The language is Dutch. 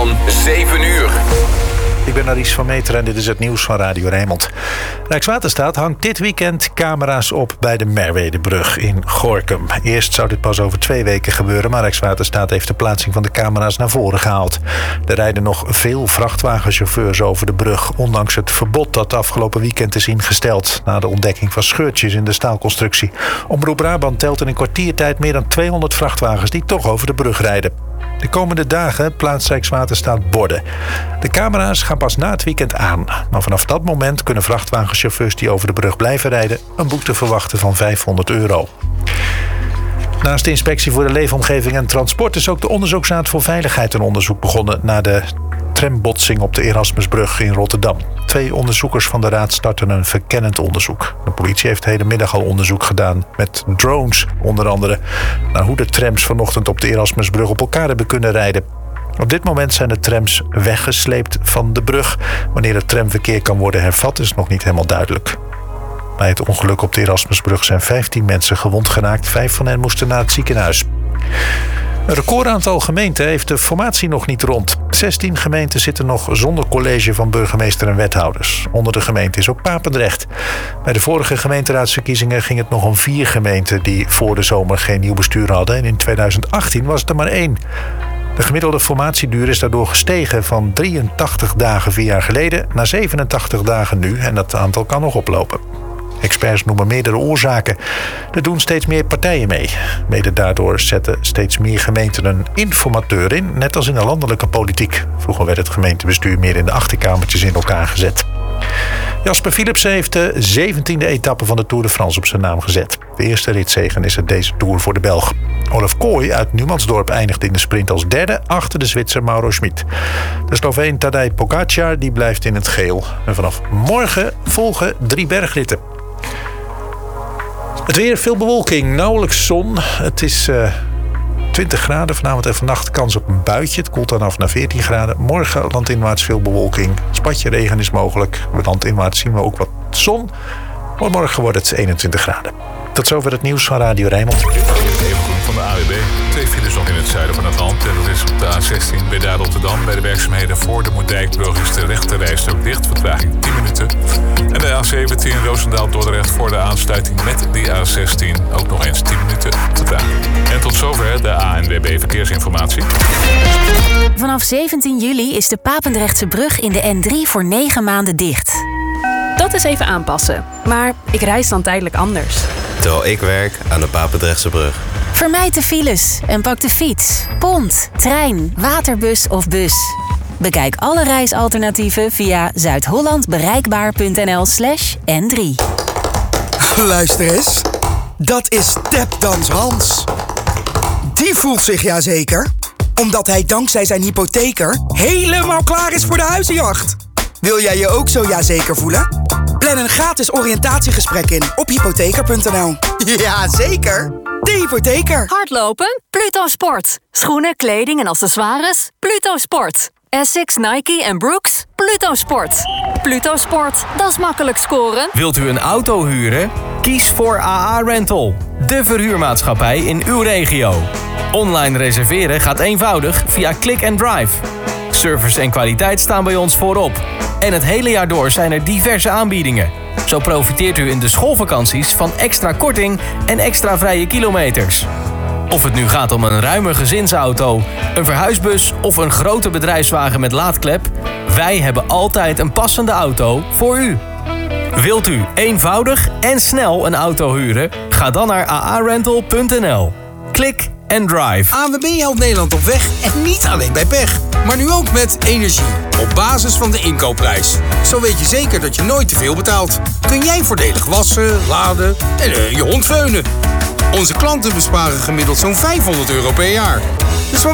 van 7 uur. Ik ben Aries van Meteren en dit is het nieuws van Radio Rijnmond. Rijkswaterstaat hangt dit weekend camera's op bij de Merwedebrug in Gorinchem. Eerst zou dit pas over 2 weken gebeuren, maar Rijkswaterstaat heeft de plaatsing van de camera's naar voren gehaald. Er rijden nog veel vrachtwagenchauffeurs over de brug, ondanks het verbod dat afgelopen weekend is ingesteld na de ontdekking van scheurtjes in de staalconstructie. Omroep Brabant telt in een kwartiertijd meer dan 200 vrachtwagens die toch over de brug rijden. De komende dagen plaatst Rijkswaterstaat borden. De camera's gaan pas na het weekend aan. Maar vanaf dat moment kunnen vrachtwagenchauffeurs die over de brug blijven rijden een boete verwachten van €500. Naast de Inspectie voor de Leefomgeving en Transport is ook de Onderzoeksraad voor Veiligheid een onderzoek begonnen naar de trambotsing op de Erasmusbrug in Rotterdam. 2 onderzoekers van de raad starten een verkennend onderzoek. De politie heeft hedendemiddag al onderzoek gedaan met drones, onder andere naar hoe de trams vanochtend op de Erasmusbrug op elkaar hebben kunnen rijden. Op dit moment zijn de trams weggesleept van de brug. Wanneer het tramverkeer kan worden hervat is nog niet helemaal duidelijk. Bij het ongeluk op de Erasmusbrug zijn 15 mensen gewond geraakt. 5 van hen moesten naar het ziekenhuis. Een recordaantal gemeenten heeft de formatie nog niet rond. 16 gemeenten zitten nog zonder college van burgemeester en wethouders. Onder de gemeente is ook Papendrecht. Bij de vorige gemeenteraadsverkiezingen ging het nog om 4 gemeenten die voor de zomer geen nieuw bestuur hadden. En in 2018 was het er maar 1. De gemiddelde formatieduur is daardoor gestegen van 83 dagen 4 jaar geleden naar 87 dagen nu. En dat aantal kan nog oplopen. Experts noemen meerdere oorzaken. Er doen steeds meer partijen mee. Mede daardoor zetten steeds meer gemeenten een informateur in, net als in de landelijke politiek. Vroeger werd het gemeentebestuur meer in de achterkamertjes in elkaar gezet. Jasper Philipsen heeft de 17e etappe van de Tour de France op zijn naam gezet. De eerste ritzegen is het deze Tour voor de Belg. Olaf Kooi uit Numansdorp eindigt in de sprint als derde achter de Zwitser Mauro Schmid. De Sloveen Tadej Pogačar die blijft in het geel. En vanaf morgen volgen 3 bergritten. Het weer, veel bewolking, nauwelijks zon. Het is 20 graden, vanavond en vannacht kans op een buitje. Het koelt dan af naar 14 graden. Morgen landinwaarts veel bewolking. Spatje regen is mogelijk. Landinwaarts zien we ook wat zon. Maar morgen wordt het 21 graden. Tot zover het nieuws van Radio Rijnmond. Dit is even van de AWB. 2 files nog in het zuiden van het land. En dat is op de A16 bij Daar Rotterdam. Bij de werkzaamheden voor de Moerdijkbrug is de rechterrijstrook dicht. Vertraging 10 minuten. En de A17 Roosendaal-Dordrecht voor de aansluiting met die A16 ook nog eens 10 minuten vertraging. En tot zover de ANWB Verkeersinformatie. Vanaf 17 juli is de Papendrechtse brug in de N3 voor 9 maanden dicht. Dat is even aanpassen. Maar ik reis dan tijdelijk anders. Terwijl ik werk aan de Papendrechtse brug. Vermijd de files en pak de fiets, pont, trein, waterbus of bus. Bekijk alle reisalternatieven via zuidhollandbereikbaar.nl/N3. Luister eens. Dat is Tapdans Hans. Die voelt zich jazeker, omdat hij dankzij zijn hypotheker helemaal klaar is voor de huizenjacht. Wil jij je ook zo jazeker voelen? Plan een gratis oriëntatiegesprek in op hypotheker.nl. Jazeker, de hypotheker. Hardlopen? Pluto Sport. Schoenen, kleding en accessoires? Pluto Sport. Essex, Nike en Brooks? Pluto Sport. Pluto Sport, dat is makkelijk scoren. Wilt u een auto huren? Kies voor AA Rental, de verhuurmaatschappij in uw regio. Online reserveren gaat eenvoudig via Click and Drive. Service en kwaliteit staan bij ons voorop. En het hele jaar door zijn er diverse aanbiedingen. Zo profiteert u in de schoolvakanties van extra korting en extra vrije kilometers. Of het nu gaat om een ruime gezinsauto, een verhuisbus of een grote bedrijfswagen met laadklep, wij hebben altijd een passende auto voor u. Wilt u eenvoudig en snel een auto huren? Ga dan naar aarental.nl. Klik en drive. ANWB helpt Nederland op weg en niet alleen bij pech. Maar nu ook met energie. Op basis van de inkoopprijs. Zo weet je zeker dat je nooit te veel betaalt. Kun jij voordelig wassen, laden en je hond veunen. Onze klanten besparen gemiddeld zo'n €500 per jaar. Dus